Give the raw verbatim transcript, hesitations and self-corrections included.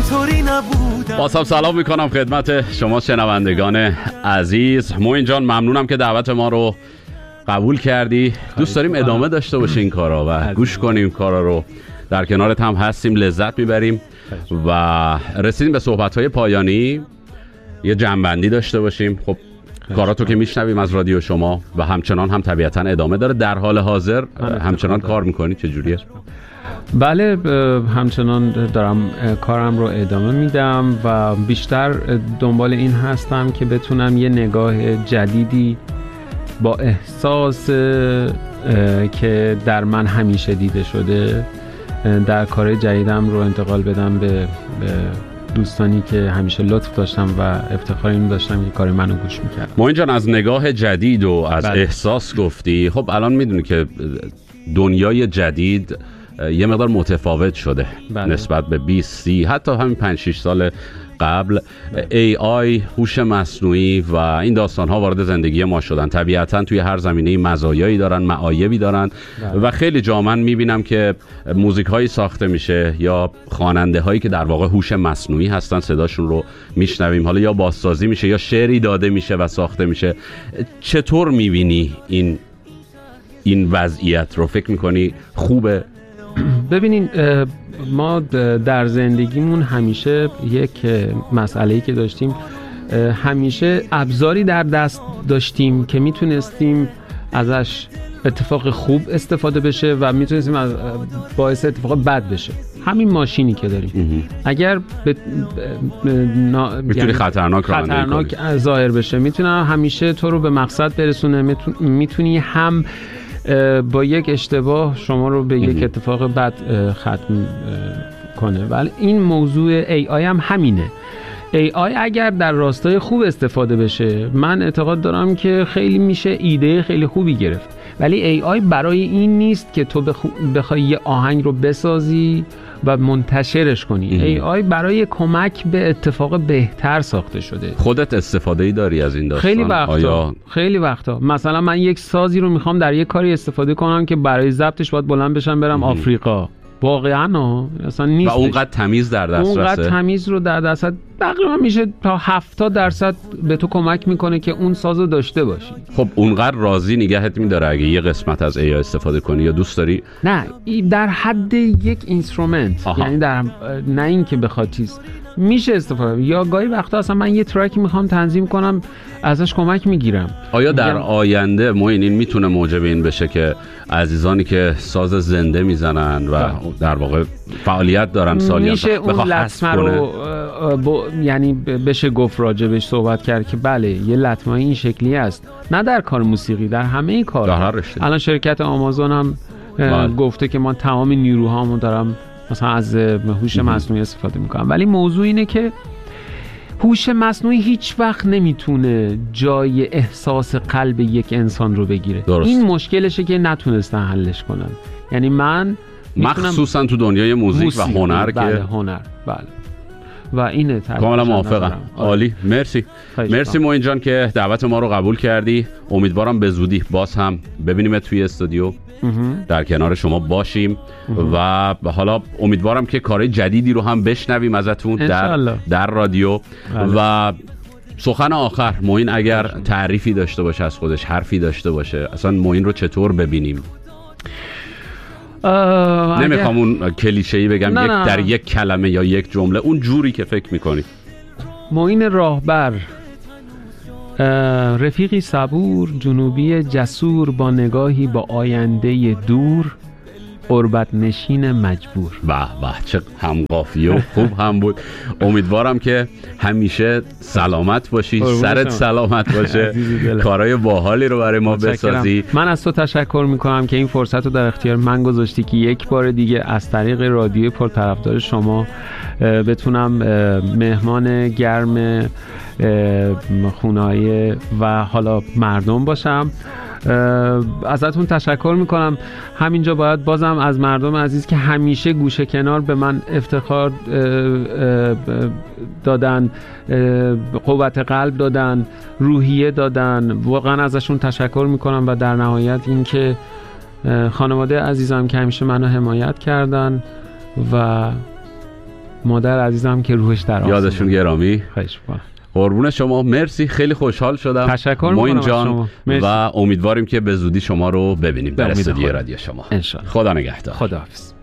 اینطوری نبودم. بازم سلام میکنم خدمت شما شنوندگان عزیز. موین جان ممنونم که دعوت ما رو قبول کردی. دوست داریم ادامه داشته باشه این کارا و گوش کنیم کارا رو. در کنارت هم هستیم، لذت میبریم و رسیدیم به صحبت‌های پایانی. یه جنبندی داشته باشیم. خب کاراتو که میشنویم از رادیو شما و همچنان هم طبیعتاً ادامه داره. در حال حاضر همچنان کار میکنی؟ چجوریه؟ بله همچنان دارم کارم رو ادامه میدم و بیشتر دنبال این هستم که بتونم یه نگاه جدیدی با احساس که در من همیشه دیده شده در کار جدیدم رو انتقال بدم به, به دوستانی که همیشه لطف داشتم و افتخار اینو داشتم که کار منو گوش میکردم. موین جان از نگاه جدید و از بله. احساس گفتی. خب الان میدونی که دنیای جدید یه مقدار متفاوت شده بله. نسبت به بیست سی حتی همین پنج شش سال قبل. ای آی، هوش مصنوعی و این داستان ها وارد زندگی ما شدن. طبیعتا توی هر زمینه مزایایی دارن، معایبی دارن بله. و خیلی جا من میبینم که موزیک هایی ساخته میشه یا خواننده هایی که در واقع هوش مصنوعی هستن صداشون رو میشنویم، حالا یا بازسازی میشه یا شعری داده میشه و ساخته میشه. چطور میبینی این این وضعیت رو؟ فکر میکنی خوبه؟ ببینین ما در زندگیمون همیشه یک مسئله‌ای که داشتیم، همیشه ابزاری در دست داشتیم که میتونستیم ازش اتفاق خوب استفاده بشه و میتونستیم از باعث اتفاق بد بشه. همین ماشینی که داریم اگر به نا... میتونی یعنی خطرناک خطرناک ظاهر بشه، میتونه همیشه تو رو به مقصد برسونه. میتونی هم با یک اشتباه شما رو به یک اتفاق بد ختم کنه. ولی این موضوع ای آی هم همینه. ای آی اگر در راستای خوب استفاده بشه، من اعتقاد دارم که خیلی میشه ایده خیلی خوبی گرفت. ولی ای آی برای این نیست که تو بخوای یه آهنگ رو بسازی و منتشرش کنی. ای آی برای کمک به اتفاق بهتر ساخته شده. خودت استفاده ای داری از این داستان؟ خیلی وقتا آیا... خیلی وقتا مثلا من یک سازی رو میخوام در یک کاری استفاده کنم که برای ضبطش باید بلند بشم برم ام. آفریقا. واقعا نه اصلا نیست. و اونقدر تمیز در دسترسه. اونقدر تمیز رو در دستت تقریبا میشه تا هفتاد درصد به تو کمک میکنه که اون سازو داشته باشی. خب اونقدر راضی نگهت میداره اگه یه قسمت از ای آی استفاده کنی یا دوست داری؟ نه در حد یک اینسترومنت، یعنی در نه این که بخواد چیز میشه استفاده. یا گاهی وقتا اصلا من یه ترک میخوام تنظیم کنم ازش کمک میگیرم. آیا در میگم... آینده موین این میتونه موجب این بشه که عزیزانی که ساز زنده میزنن و ده. در واقع فعالیت دارن سالیان میشه اون لطمه رو ب... یعنی بشه گفت راجبش صحبت کرد که بله یه لطمه این شکلی است، نه در کار موسیقی، در همه کار. در هر رشته. الان شرکت آمازون هم بله. گفته که ما تمام نیروهامو دارم مثلا از هوش مصنوعی استفاده میکنم. ولی موضوع اینه که هوش مصنوعی هیچ وقت نمیتونه جای احساس قلب یک انسان رو بگیره. درست. این مشکلشه که نتونستن حلش کنن. یعنی من مخصوصا تو دنیای موزیک, موزیک و هنر بله که هنر بله و اینه کاملا موافقم. عالی، مرسی مرسی موین جان که دعوت ما رو قبول کردی. امیدوارم به زودی باز هم ببینیم توی استودیو، در کنار شما باشیم و حالا امیدوارم که کارهای جدیدی رو هم بشنویم ازتون در در رادیو. و سخن آخر موین اگر تعریفی داشته باشه از خودش، حرفی داشته باشه، اصلا موین رو چطور ببینیم؟ نمیخوام اون کلیشه‌ای بگم نه یک نه. در یک کلمه یا یک جمله، اون جوری که فکر میکنی. موین راهبر، رفیقی صبور، جنوبی جسور، با نگاهی با آینده دور، قربت نشین مجبور. به به چه هم قافیه و خوب هم بود. امیدوارم که همیشه سلامت باشی، سرت سلامت باشه، کارهای باحالی رو برای ما بسازی. من از تو تشکر میکنم که این فرصت رو در اختیار من گذاشتی که یک بار دیگه از طریق رادیو پرطرفدار شما بتونم مهمان گرم خونه‌های و حالا مردم باشم. ازتون تشکر میکنم. همینجا باید بازم از مردم عزیز که همیشه گوشه کنار به من افتخار دادن، قوت قلب دادن، روحیه دادن، واقعا ازشون تشکر میکنم. و در نهایت این که خانواده عزیزم که همیشه منو حمایت کردن و مادر عزیزم که روحش در آسمان. یادشون گرامی. خواهش می‌کنم. قربون شما، مرسی، خیلی خوشحال شدم. تشکر می‌کنم جان و امیدواریم که به زودی شما رو ببینیم در استودیو رادیو شما. انشالله. خدا نگهدار. خداحافظ.